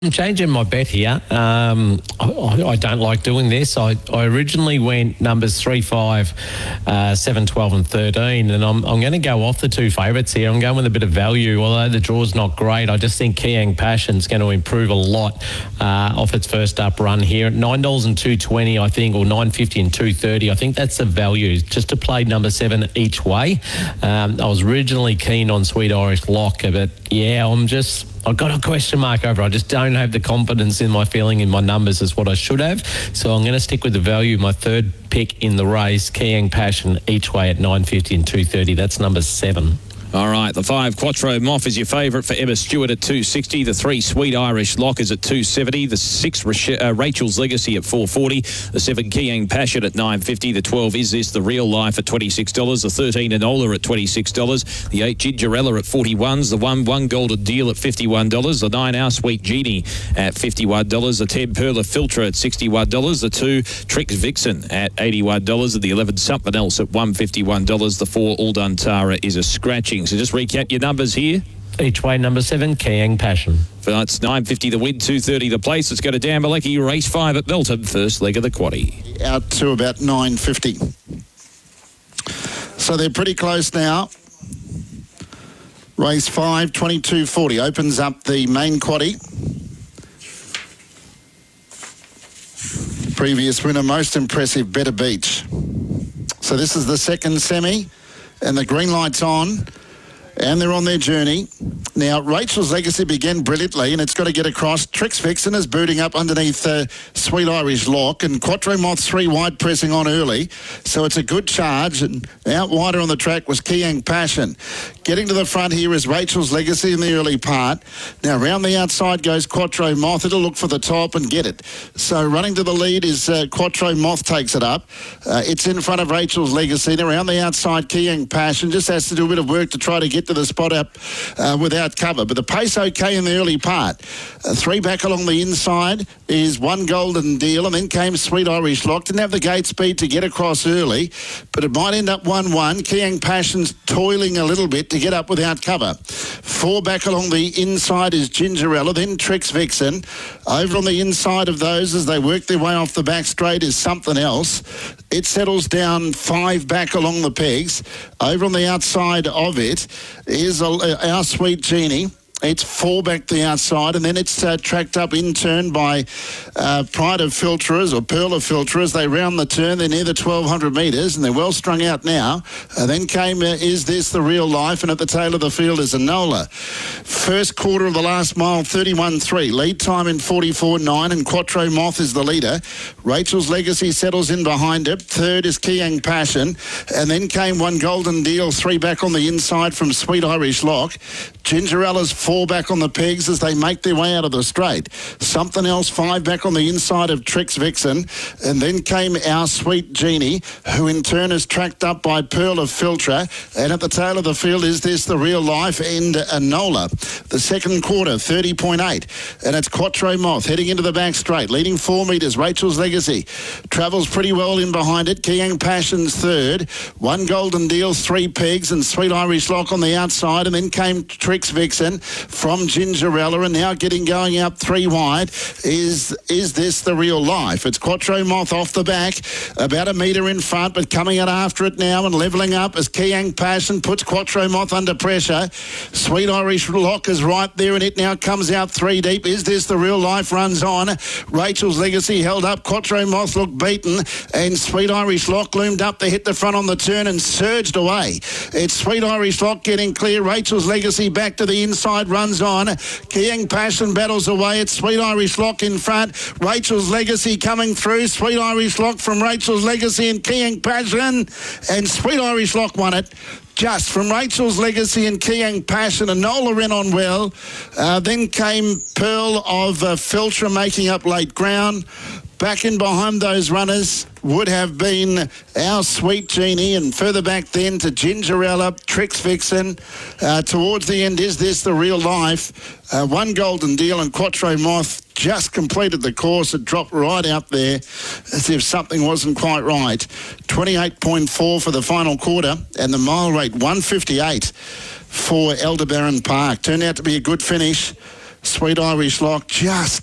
I'm changing my bet here. I don't like doing this. I originally went numbers 3, 5, 7, 12 and 13, and I'm going to go off the two favourites here. I'm going with a bit of value. Although the draw's not great, I just think Kiang Passion's going to improve a lot off its first up run here. At $9 and $2.20, I think, or $9.50 and $2.30. I think that's the value, just to play number 7 each way. I was originally keen on Sweet Irish Lock, but yeah, I've got a question mark over it. I just don't have the confidence in my feeling in my numbers as what I should have. So I'm going to stick with the value. My third pick in the race, Kiang Passion, each way at $9.50 and $2.30. That's number 7. All right, the 5 Quattro Moff is your favourite for Emma Stewart at $2.60. The 3 Sweet Irish Lock is at $2.70. The 6 Rachel's Legacy at $4.40. The 7 Kiang Passion at $9.50. The 12 Is This the Real Life at $26. The 13 Enola at $26. The 8 Gingerella at $41. The 1 Golden Deal at $51. The 9 Our Sweet Genie at $51. The 10 Perla Filter at $61. The 2 Tricks Vixen at $81. And the 11 Something Else at $151. The 4 All Done Tara is a scratching. So just recap your numbers here. Each way, number 7, Kiang Passion. That's $9.50 the win, $2.30 the place. Let's go to Dan Malecki, race 5 at Melton, first leg of the quaddie. Out to about $9.50. So they're pretty close now. Race 5, 22.40, opens up the main quaddie. Previous winner, most impressive, Better Beach. So this is the second semi, and the green light's on. And they're on their journey. Now, Rachel's Legacy began brilliantly, and it's got to get across. Tricks Vixen is booting up underneath Sweet Irish Lock, and Quattro Moth 3 wide pressing on early. So it's a good charge, and out wider on the track was Kiang Passion. Getting to the front here is Rachel's Legacy in the early part. Now, round the outside goes Quattro Moth. It'll look for the top and get it. So running to the lead is Quattro Moth takes it up. It's in front of Rachel's Legacy. Now, around the outside, Kiang Passion just has to do a bit of work to try to get to the spot up without cover. But the pace okay in the early part. 3 back along the inside is 1 Golden Deal, and then came Sweet Irish Lock. Didn't have the gate speed to get across early, but it might end up 1-1. Kiang Passion's toiling a little bit to get up without cover. 4 back along the inside is Gingerella, then Tricks Vixen. Over on the inside of those as they work their way off the back straight is Something Else. It settles down 5 back along the pegs. Over on the outside of it is Our Sweet Genie. It's 4 back the outside, and then it's tracked up in turn by Pride of Filterers or Pearl of Filterers. They round the turn. They're near the 1,200 metres, and they're well strung out now. Then came Is This the Real Life, and at the tail of the field is Enola. First quarter of the last mile, 31.3. Lead time in 44.9, and Quattro Moth is the leader. Rachel's Legacy settles in behind it. Third is Kiang Passion, and then came 1 Golden Deal, 3 back on the inside from Sweet Irish Lock. Gingerella's 4 back on the pegs as they make their way out of the straight. Something Else 5 back on the inside of Tricks Vixen, and then came Our Sweet Genie, who in turn is tracked up by Pearl of Filter, and at the tail of the field Is This the Real Life and Enola. The second quarter, 30.8, and it's Quattro Moth heading into the back straight, leading 4 metres. Rachel's Legacy travels pretty well in behind it. Kiang Passion's third, 1 Golden Deal, 3 pegs, and Sweet Irish Lock on the outside, and then came Tricks Vixen from Gingerella, and now getting going out 3 wide is This the Real Life. It's Quattro Moth off the back, about a metre in front, but coming out after it now and levelling up as Kiang Passion puts Quattro Moth under pressure. Sweet Irish Lock is right there, and it now comes out 3 deep. Is This the Real Life runs on. Rachel's Legacy held up. Quattro Moth looked beaten, and Sweet Irish Lock loomed up to hit the front on the turn and surged away. It's Sweet Irish Lock getting clear. Rachel's Legacy back to the inside, runs on. Kiang Passion battles away. It's Sweet Irish Lock in front. Rachel's Legacy coming through. Sweet Irish Lock from Rachel's Legacy and Kiang Passion, and Sweet Irish Lock won it. Just from Rachel's Legacy and Kiang Passion, and Nola ran on well. Then came Pearl of Filter making up late ground. Back in behind those runners would have been Our Sweet Genie, and further back then to Gingerella, Tricks Vixen. Towards the end, Is This the Real Life? 1 Golden Deal, and Quattro Moth just completed the course. It dropped right out there as if something wasn't quite right. 28.4 for the final quarter, and the mile rate 1:58 for Aldebaran Park. Turned out to be a good finish. Sweet Irish Lock just